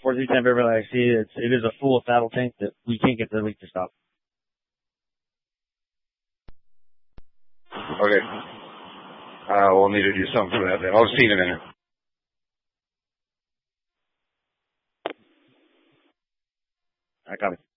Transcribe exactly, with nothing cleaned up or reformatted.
four three ten Beverly, I see it. It's, it is a full saddle tank that we can't get the leak to stop. Okay. Uh, we'll need to do something for that then. I'll see you in a minute. I copy.